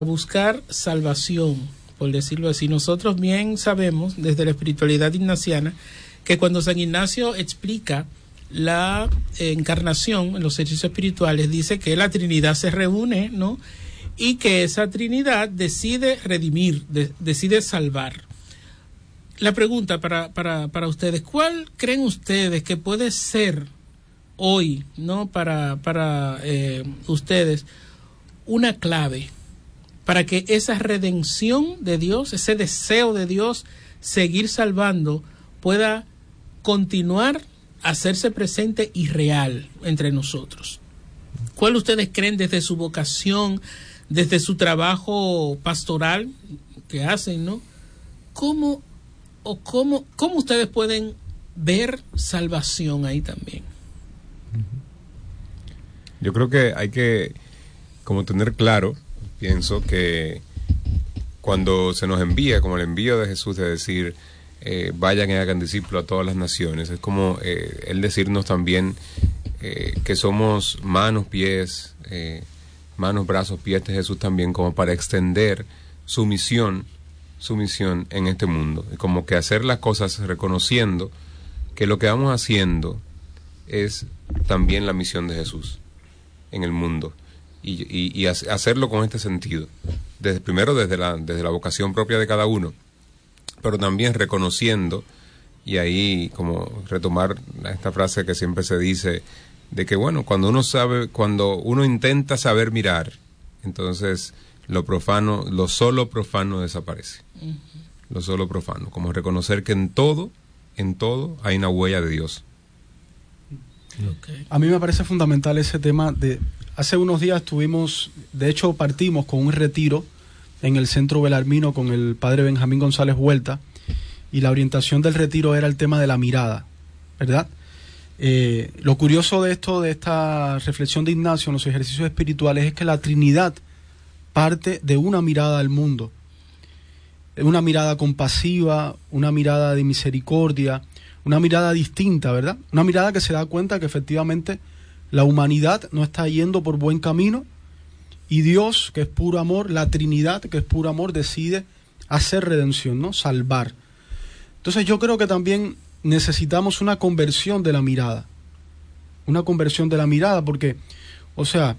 buscar salvación, por decirlo así. Nosotros bien sabemos desde la espiritualidad ignaciana que cuando San Ignacio explica la encarnación en los ejercicios espirituales, dice que la Trinidad se reúne, ¿no? Y que esa Trinidad decide redimir, decide salvar. La pregunta para ustedes, ¿cuál creen ustedes que puede ser hoy, ¿no? para ustedes una clave para que esa redención de Dios, ese deseo de Dios seguir salvando, pueda continuar, hacerse presente y real entre nosotros? ¿Cuál ustedes creen desde su vocación, desde su trabajo pastoral que hacen, ¿no? ¿Cómo ustedes pueden ver salvación ahí también? Yo creo que hay que como tener claro, pienso que cuando se nos envía, como el envío de Jesús de decir vayan y hagan discípulos a todas las naciones, es como él decirnos también que somos manos, pies, manos, brazos, pies de Jesús también, como para extender su misión en este mundo, como que hacer las cosas reconociendo que lo que vamos haciendo es también la misión de Jesús en el mundo, y hacerlo con este sentido, primero desde la vocación propia de cada uno, pero también reconociendo, y ahí como retomar esta frase que siempre se dice, de que bueno, cuando uno intenta saber mirar, entonces lo solo profano desaparece. Uh-huh. Lo solo profano, como reconocer que en todo hay una huella de Dios. Okay. A mí me parece fundamental ese tema hace unos días partimos con un retiro en el Centro Belarmino con el padre Benjamín González Huerta, y la orientación del retiro era el tema de la mirada, ¿verdad? Lo curioso de esta reflexión de Ignacio en los ejercicios espirituales es que la Trinidad parte de una mirada al mundo, una mirada compasiva, una mirada de misericordia, una mirada distinta, ¿verdad? Una mirada que se da cuenta que efectivamente la humanidad no está yendo por buen camino, y Dios, que es puro amor, la Trinidad, que es puro amor, decide hacer redención, ¿no? Salvar. Entonces yo creo que también necesitamos una conversión de la mirada. Una conversión de la mirada, porque, o sea,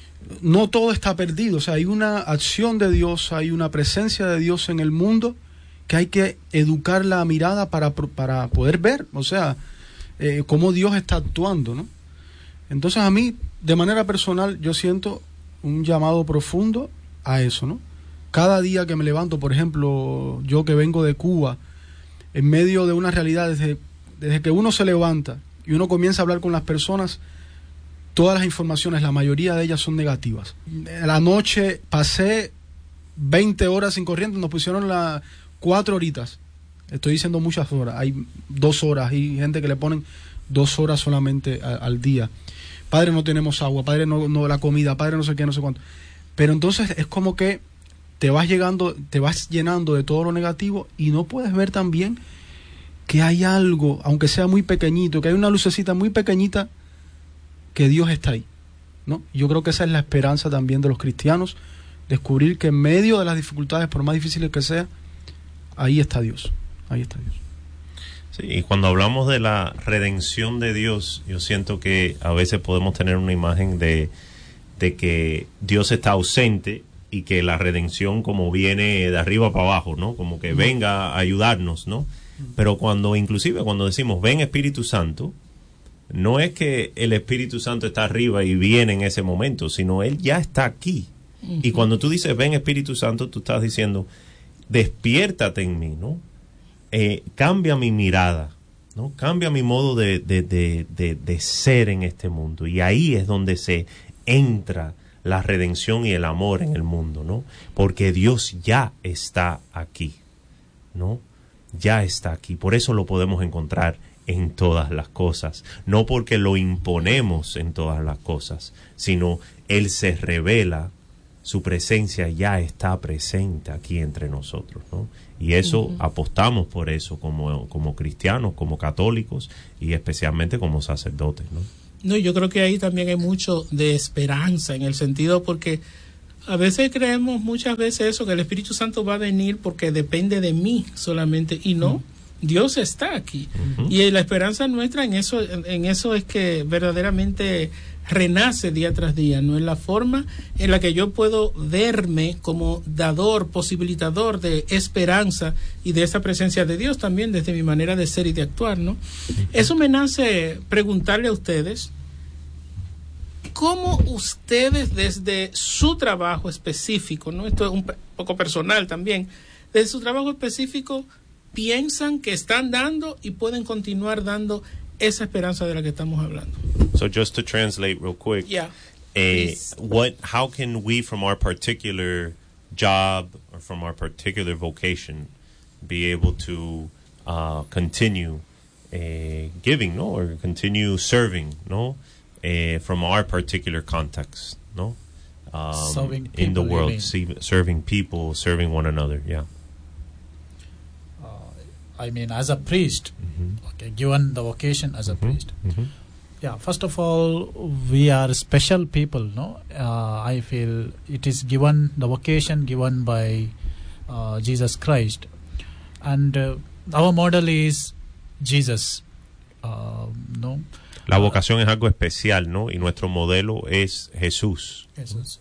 no todo está perdido. O sea, hay una acción de Dios, hay una presencia de Dios en el mundo que hay que educar la mirada para poder ver, o sea, cómo Dios está actuando, ¿no? Entonces a mí, de manera personal, yo siento un llamado profundo a eso, ¿no? Cada día que me levanto, por ejemplo, yo que vengo de Cuba, en medio de una realidad, desde que uno se levanta y uno comienza a hablar con las personas, todas las informaciones, la mayoría de ellas son negativas. La noche pasé 20 horas sin corriente, nos pusieron 4 horitas. Estoy diciendo muchas horas, hay 2 horas, hay gente que le ponen 2 horas solamente al día. Padre, no tenemos agua, padre, no la comida, padre, no sé qué, no sé cuánto. Pero entonces es como que te vas llenando de todo lo negativo, y no puedes ver también que hay algo, aunque sea muy pequeñito, que hay una lucecita muy pequeñita, que Dios está ahí, ¿no? Yo creo que esa es la esperanza también de los cristianos, descubrir que en medio de las dificultades, por más difíciles que sea, ahí está Dios, ahí está Dios. Sí, y cuando hablamos de la redención de Dios, yo siento que a veces podemos tener una imagen de que Dios está ausente y que la redención como viene de arriba para abajo, ¿no? Como que venga a ayudarnos, ¿no? Pero cuando decimos ven Espíritu Santo, no es que el Espíritu Santo está arriba y viene en ese momento, sino Él ya está aquí. Uh-huh. Y cuando tú dices ven Espíritu Santo, tú estás diciendo despiértate en mí, ¿no? Cambia mi mirada, ¿no? Cambia mi modo de ser en este mundo, y ahí es donde se entra la redención y el amor en el mundo, ¿no? Porque Dios ya está aquí, ¿no? Ya está aquí, por eso lo podemos encontrar en todas las cosas, no porque lo imponemos en todas las cosas, sino Él se revela, su presencia ya está presente aquí entre nosotros, ¿no? Y eso apostamos por eso como cristianos, como católicos, y especialmente como sacerdotes, ¿no? No, yo creo que ahí también hay mucho de esperanza, en el sentido porque A veces creemos muchas veces eso, que el Espíritu Santo va a venir porque depende de mí solamente, y no, Dios está aquí. Y la esperanza nuestra en eso es que verdaderamente renace día tras día, no en la forma en la que yo puedo verme como dador, posibilitador de esperanza y de esa presencia de Dios también desde mi manera de ser y de actuar, ¿no? Eso me nace preguntarle a ustedes, ¿cómo ustedes desde su trabajo específico, ¿no? Esto es un poco personal también, desde su trabajo específico piensan que están dando y pueden continuar dando esa esperanza de la que estamos hablando? So just to translate real quick, how can we from our particular job or from our particular vocation be able to continue giving, no, or continue serving, no, from our particular context, no, serving people, in the world, serving people, serving one another, yeah. I mean, as a priest, okay, given the vocation as a priest. Yeah, first of all, we are special people, no? I feel it is given, the vocation given by Jesus Christ. And our model is Jesus, no? La vocación es algo especial, ¿no? Y nuestro modelo es Jesús. Jesus.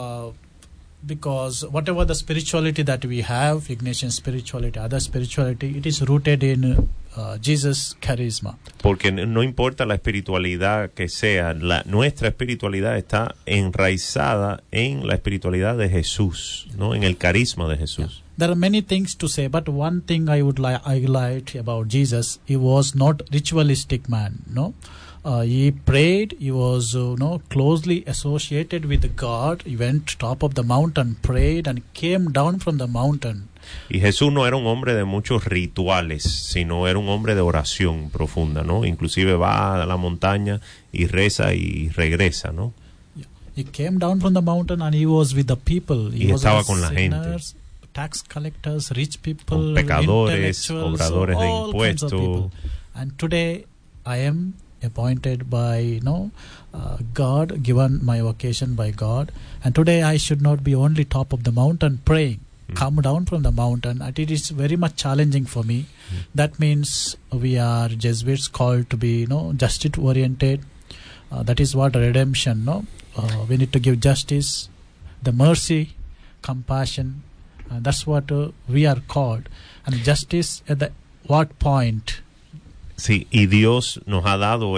Because whatever the spirituality that we have, Ignatian spirituality, other spirituality, it is rooted in Jesus' charisma. Porque no importa la espiritualidad que sea, nuestra espiritualidad está enraizada en la espiritualidad de Jesús, ¿no? En el carisma de Jesús. Yeah. There are many things to say, but one thing I would highlight about Jesus, he was not ritualistic man, no? He prayed, he was closely associated with God. He went top of the mountain, prayed, and came down from the mountain. Y Jesús no era un hombre de muchos rituales, sino era un hombre de oración profunda, ¿no? Inclusive va a la montaña y reza y regresa, ¿no? Yeah. He came down from the mountain and he was with the people. He y was estaba con la sinners, gente. Tax collectors, rich people, con pecadores, obradores de impuestos. And today I am appointed by God, given my vocation by God, and today I should not be only top of the mountain praying, come down from the mountain, and it is very much challenging for me. That means we are Jesuits called to be justice oriented. That is what redemption, we need to give justice, the mercy, compassion, that's what we are called. And justice at the what point? Sí, y Dios le ha dado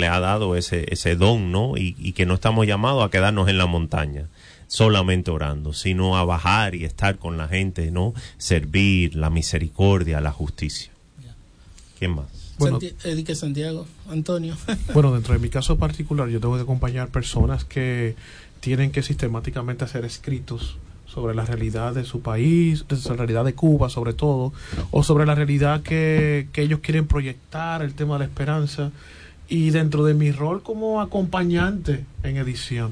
ese don, ¿no? Y que no estamos llamados a quedarnos en la montaña solamente orando, sino a bajar y estar con la gente, ¿no? Servir, la misericordia, la justicia. Yeah. ¿Quién más? Bueno, Santiago, Antonio. Bueno, dentro de mi caso particular, yo tengo que acompañar personas que tienen que sistemáticamente hacer escritos sobre la realidad de su país, de la realidad de Cuba sobre todo, o sobre la realidad que ellos quieren proyectar, el tema de la esperanza, y dentro de mi rol como acompañante en edición,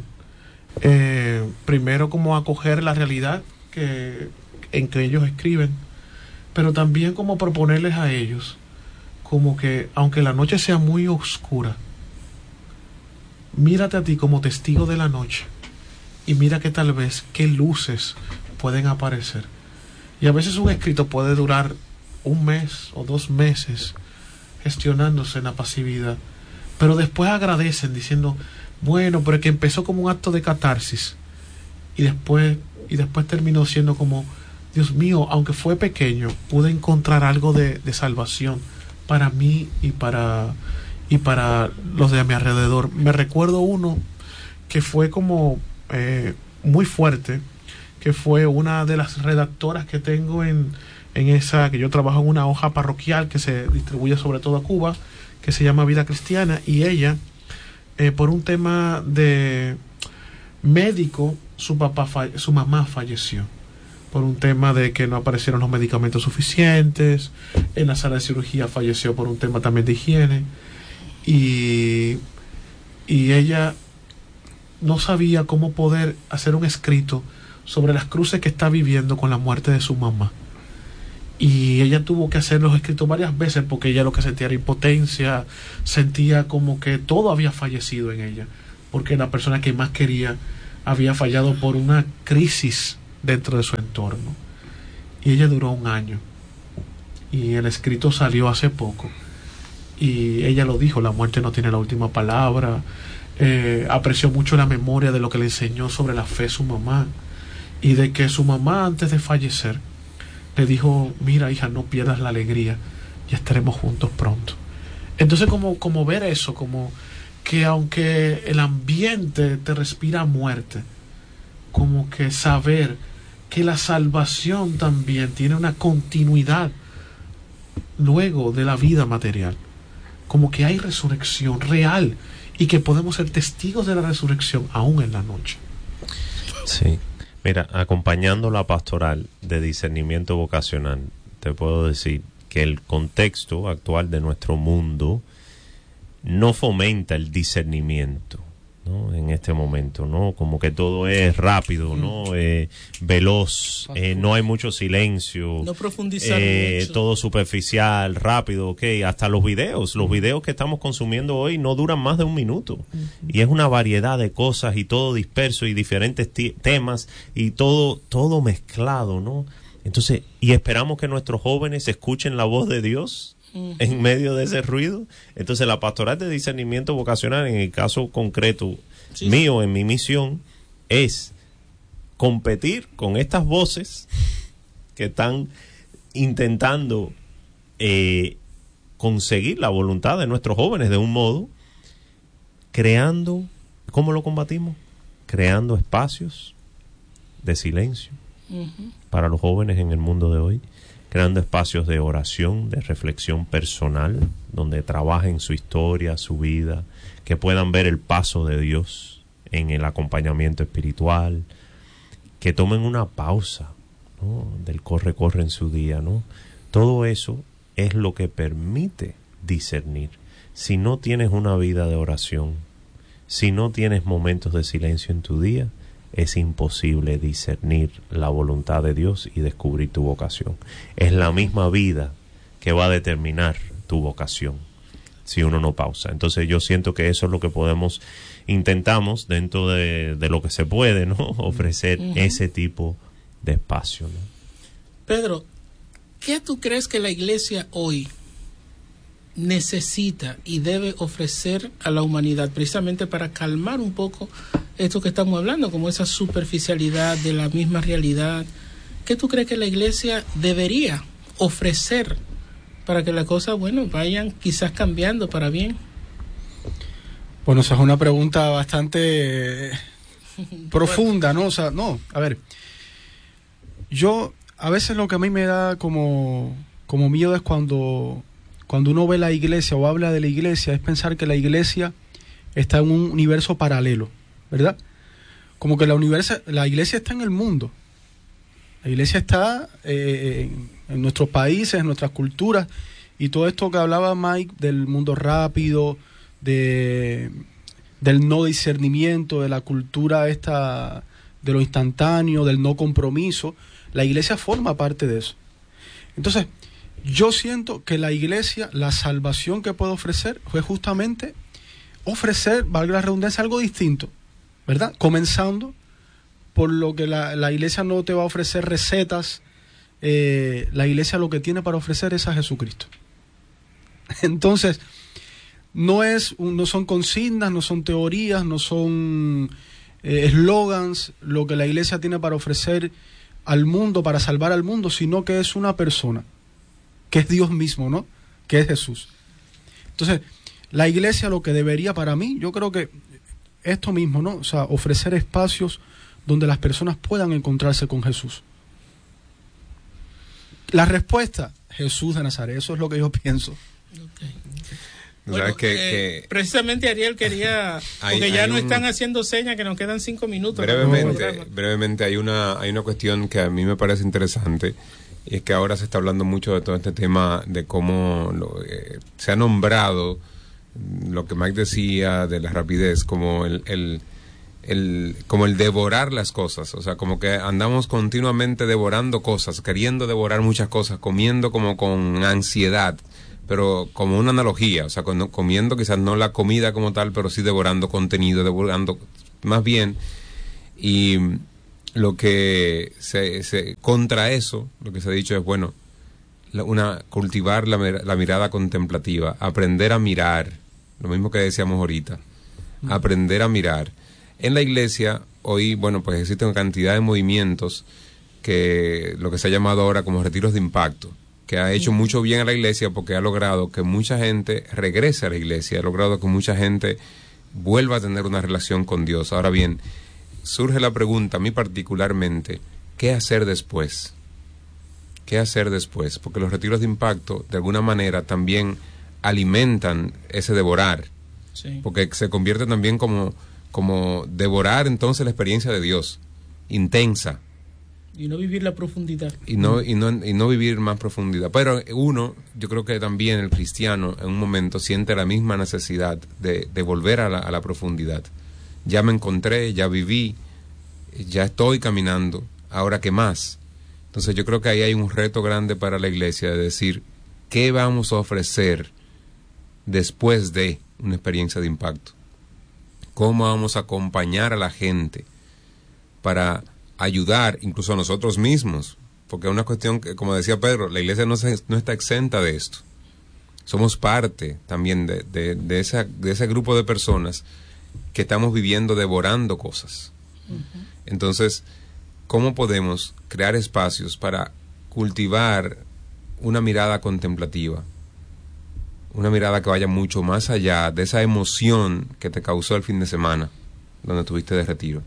primero como acoger la realidad en que ellos escriben, pero también como proponerles a ellos, como que aunque la noche sea muy oscura, mírate a ti como testigo de la noche, y mira que tal vez qué luces pueden aparecer. Y a veces un escrito puede durar 1 mes o 2 meses gestionándose en la pasividad, pero después agradecen diciendo, bueno, pero es que empezó como un acto de catarsis y después terminó siendo como, Dios mío, aunque fue pequeño, pude encontrar algo de salvación para mí y para los de a mi alrededor. Me recuerdo uno que fue como muy fuerte, que fue una de las redactoras que tengo en esa, que yo trabajo en una hoja parroquial que se distribuye sobre todo a Cuba, que se llama Vida Cristiana, y ella, por un tema de médico, su mamá falleció por un tema de que no aparecieron los medicamentos suficientes, en la sala de cirugía falleció por un tema también de higiene, y ella no sabía cómo poder hacer un escrito sobre las cruces que está viviendo con la muerte de su mamá, y ella tuvo que hacer los escritos varias veces porque ella lo que sentía era impotencia, sentía como que todo había fallecido en ella, porque la persona que más quería había fallado por una crisis dentro de su entorno. Y ella duró 1 año. Y el escrito salió hace poco. Y ella lo dijo, la muerte no tiene la última palabra. Apreció mucho la memoria de lo que le enseñó sobre la fe su mamá. Y de que su mamá, antes de fallecer, le dijo: mira, hija, no pierdas la alegría, ya estaremos juntos pronto. Entonces como ver eso, como que aunque el ambiente te respira muerte, como que saber que la salvación también tiene una continuidad luego de la vida material, como que hay resurrección real y que podemos ser testigos de la resurrección aún en la noche. Sí, mira, acompañando la pastoral de discernimiento vocacional, te puedo decir que el contexto actual de nuestro mundo no fomenta el discernimiento, ¿no? En este momento, ¿no? Como que todo es rápido, ¿no? Veloz, no hay mucho silencio, no profundizar mucho. Todo superficial, rápido, hasta los videos que estamos consumiendo hoy no duran más de 1 minuto, y es una variedad de cosas y todo disperso y diferentes temas y todo mezclado, ¿no? Entonces, y esperamos que nuestros jóvenes escuchen la voz de Dios en medio de ese ruido. Entonces, la pastoral de discernimiento vocacional, en el caso concreto mío, en mi misión, es competir con estas voces que están intentando conseguir la voluntad de nuestros jóvenes de un modo, creando, ¿cómo lo combatimos? Creando espacios de silencio para los jóvenes en el mundo de hoy, creando espacios de oración, de reflexión personal, donde trabajen su historia, su vida, que puedan ver el paso de Dios en el acompañamiento espiritual, que tomen una pausa, ¿no?, del corre en su día, ¿no? Todo eso es lo que permite discernir. Si no tienes una vida de oración, si no tienes momentos de silencio en tu día, es imposible discernir la voluntad de Dios y descubrir tu vocación. Es la misma vida que va a determinar tu vocación si uno no pausa. Entonces yo siento que eso es lo que intentamos dentro de lo que se puede, ¿no?, ofrecer ese tipo de espacio, ¿no? Pedro, ¿qué tú crees que la iglesia hoy necesita y debe ofrecer a la humanidad precisamente para calmar un poco esto que estamos hablando, como esa superficialidad de la misma realidad? ¿Qué tú crees que la iglesia debería ofrecer para que las cosas, vayan quizás cambiando para bien? Bueno, esa es una pregunta bastante profunda, ¿no? O sea, no, a ver, yo a veces lo que a mí me da como miedo es cuando uno ve la iglesia o habla de la iglesia, es pensar que la iglesia está en un universo paralelo, ¿verdad? Como que la iglesia está en el mundo. La iglesia está en nuestros países, en nuestras culturas, y todo esto que hablaba Mike del mundo rápido, del no discernimiento, de la cultura esta de lo instantáneo, del no compromiso, la iglesia forma parte de eso. Entonces, yo siento que la iglesia, la salvación que puede ofrecer fue justamente ofrecer, valga la redundancia, algo distinto, ¿verdad? Comenzando por lo que la iglesia no te va a ofrecer recetas, la iglesia lo que tiene para ofrecer es a Jesucristo. Entonces, no son consignas, no son teorías, no son eslogans lo que la iglesia tiene para ofrecer al mundo, para salvar al mundo, sino que es una persona, que es Dios mismo, ¿no? Que es Jesús. Entonces, la iglesia lo que debería, para mí, yo creo que esto mismo, ¿no? O sea, ofrecer espacios donde las personas puedan encontrarse con Jesús. La respuesta, Jesús de Nazaret, eso es lo que yo pienso. Okay. Bueno, precisamente Ariel quería, porque ya nos están haciendo señas que nos quedan 5 minutos. Brevemente hay una cuestión que a mí me parece interesante, y es que ahora se está hablando mucho de todo este tema de cómo se ha nombrado lo que Mike decía de la rapidez como el devorar las cosas, o sea, como que andamos continuamente devorando cosas, queriendo devorar muchas cosas, comiendo como con ansiedad, pero como una analogía, o sea, comiendo quizás no la comida como tal, pero sí devorando contenido, devorando, más bien Y lo que contra eso, lo que se ha dicho es, bueno, cultivar la mirada contemplativa, aprender a mirar, lo mismo que decíamos ahorita, aprender a mirar. En la iglesia, hoy, bueno, pues existen cantidad de movimientos que lo que se ha llamado ahora como retiros de impacto, que ha hecho mucho bien a la iglesia porque ha logrado que mucha gente regrese a la iglesia, ha logrado que mucha gente vuelva a tener una relación con Dios. Ahora bien, surge la pregunta, a mí particularmente, ¿qué hacer después? ¿Qué hacer después? Porque los retiros de impacto, de alguna manera, también alimentan ese devorar, sí, porque se convierte también como devorar entonces la experiencia de Dios, intensa. Y no vivir la profundidad. Y no vivir más profundidad. Pero yo creo que también el cristiano en un momento siente la misma necesidad de volver a la profundidad. Ya me encontré, ya viví, ya estoy caminando, ahora qué más. Entonces yo creo que ahí hay un reto grande para la iglesia de decir, ¿qué vamos a ofrecer después de una experiencia de impacto? ¿Cómo vamos a acompañar a la gente para ayudar incluso a nosotros mismos? Porque es una cuestión que, como decía Pedro, la iglesia no está exenta de esto. Somos parte también de ese grupo de personas que estamos viviendo devorando cosas. Uh-huh. Entonces, ¿cómo podemos crear espacios para cultivar una mirada contemplativa? Una mirada que vaya mucho más allá de esa emoción que te causó el fin de semana, donde estuviste de retiro.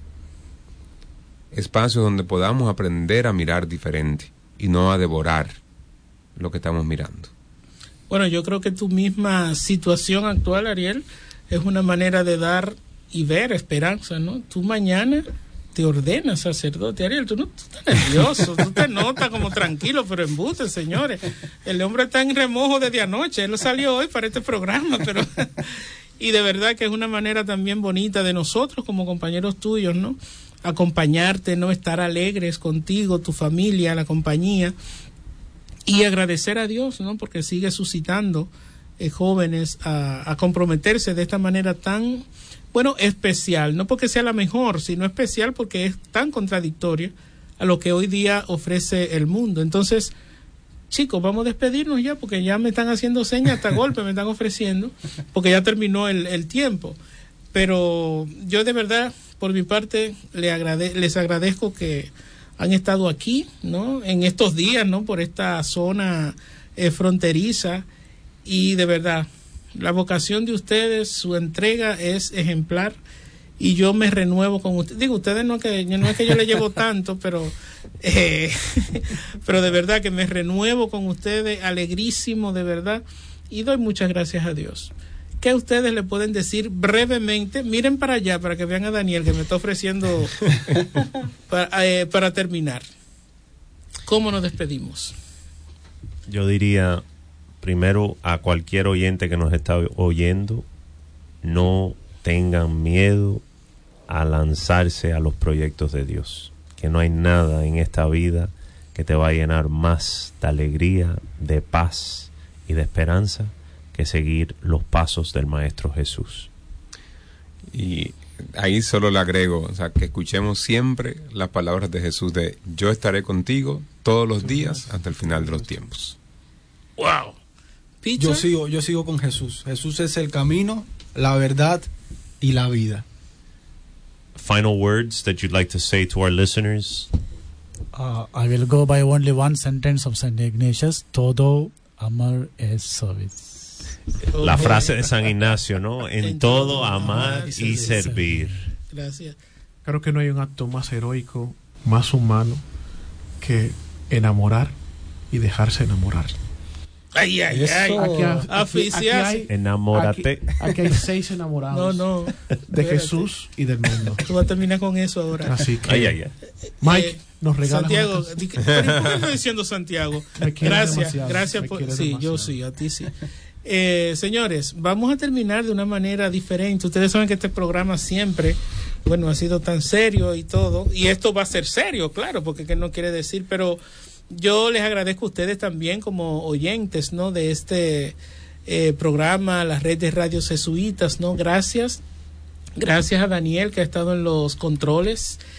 Espacios donde podamos aprender a mirar diferente y no a devorar lo que estamos mirando. Bueno, yo creo que tu misma situación actual, Ariel, es una manera de dar y ver esperanza, ¿no? Tú mañana te ordenas sacerdote. Ariel, tú estás nervioso, tú te notas como tranquilo, pero embuste, señores. El hombre está en remojo desde anoche, él salió hoy para este programa, pero... Y de verdad que es una manera también bonita de nosotros como compañeros tuyos, ¿no? Acompañarte, ¿no? Estar alegres contigo, tu familia, la compañía, y agradecer a Dios, ¿no? Porque sigue suscitando jóvenes a comprometerse de esta manera tan, bueno, especial, no porque sea la mejor, sino especial porque es tan contradictoria a lo que hoy día ofrece el mundo. Entonces, chicos, vamos a despedirnos ya, porque ya me están haciendo señas, hasta golpe me están ofreciendo, porque ya terminó el tiempo. Pero yo de verdad, por mi parte, les agradezco que han estado aquí, ¿no? En estos días, ¿no? Por esta zona fronteriza, y de verdad, la vocación de ustedes, su entrega es ejemplar, y yo me renuevo con ustedes. Digo, ustedes no es que yo le llevo tanto, pero de verdad que me renuevo con ustedes, alegrísimo, de verdad, y doy muchas gracias a Dios. ¿Qué ustedes le pueden decir brevemente? Miren para allá para que vean a Daniel, que me está ofreciendo para terminar. ¿Cómo nos despedimos? Yo diría, primero, a cualquier oyente que nos está oyendo, no tengan miedo a lanzarse a los proyectos de Dios, que no hay nada en esta vida que te va a llenar más de alegría, de paz y de esperanza que seguir los pasos del Maestro Jesús. Y ahí solo le agrego, o sea, que escuchemos siempre las palabras de Jesús de yo estaré contigo todos los días hasta el final de los tiempos. ¡Wow! Yo sigo con Jesús. Jesús es el camino, la verdad y la vida. Final words that you'd like to say to our listeners? I will go by only one sentence of Saint Ignatius: todo amar es service. La frase de San Ignacio, ¿no? En todo amar y servir. Gracias. Creo que no hay un acto más heroico, más humano que enamorar y dejarse enamorar. Ay. Enamórate. Aquí hay 6 enamorados. No. De Espérate. Jesús y del mundo. Tú vas a terminar con eso ahora. Así que, Mike, nos regalas Santiago, ¿por qué estoy diciendo Santiago? Gracias por... Sí, yo sí, a ti sí. Señores, vamos a terminar de una manera diferente. Ustedes saben que este programa siempre, bueno, ha sido tan serio y todo, y esto va a ser serio, claro, porque ¿qué no quiere decir? Pero yo les agradezco a ustedes también como oyentes, ¿no? De este programa, la red de radios jesuitas, ¿no? Gracias a Daniel, que ha estado en los controles.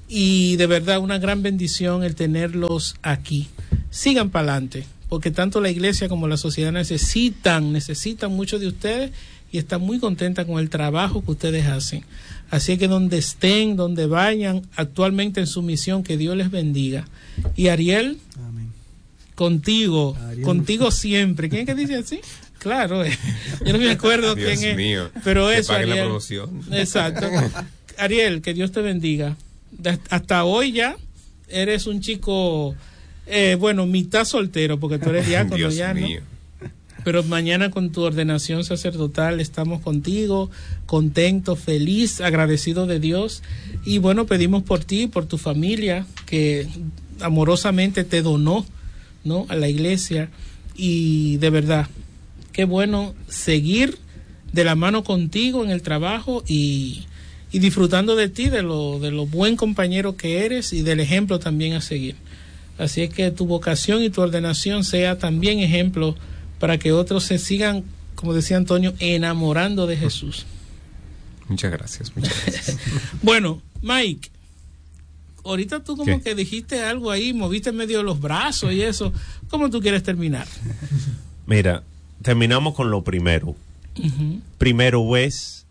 y de verdad una gran bendición el tenerlos aquí. Sigan para adelante, porque tanto la iglesia como la sociedad necesitan mucho de ustedes y están muy contentas con el trabajo que ustedes hacen. Así que donde estén, donde vayan, actualmente en su misión, que Dios les bendiga. Y Ariel, amén. Contigo siempre. ¿Quién es que dice así? Claro, yo no me acuerdo Dios quién mío, es. Pero que eso, pague Ariel. la promoción. Exacto. Ariel, que Dios te bendiga. Hasta hoy ya eres un chico, mitad soltero, porque tú eres diácono. Dios ya, mío. ¿no? Pero mañana con tu ordenación sacerdotal estamos contigo, contentos, feliz, agradecido de Dios. Y bueno, pedimos por ti, por tu familia, que amorosamente te donó, ¿no?, a la iglesia. Y de verdad, qué bueno seguir de la mano contigo en el trabajo y disfrutando de ti, de lo buen compañero que eres y del ejemplo también a seguir. Así es que tu vocación y tu ordenación sea también ejemplo para que otros se sigan, como decía Antonio, enamorando de Jesús. Muchas gracias. Bueno, Mike, ahorita tú como ¿qué? Que dijiste algo ahí, moviste medio los brazos y eso. ¿Cómo tú quieres terminar? Mira, terminamos con lo primero. Uh-huh. Primero es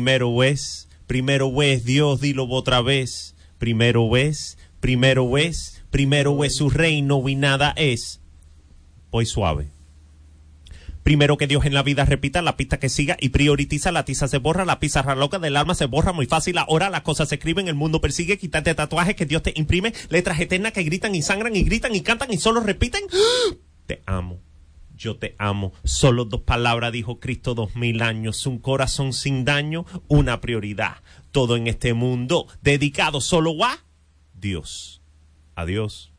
Dios, dilo otra vez. Primero es su reino y nada es. Voy suave. Primero que Dios en la vida, repita la pista que siga y prioritiza, la tiza se borra, la pizarra loca del alma se borra muy fácil. Ahora las cosas se escriben, el mundo persigue, quítate tatuajes que Dios te imprime, letras eternas que gritan y sangran y gritan y cantan y solo repiten. Te amo, yo te amo. Solo 2 palabras dijo Cristo 2000 años, un corazón sin daño, una prioridad. Todo en este mundo dedicado solo a Dios. Adiós.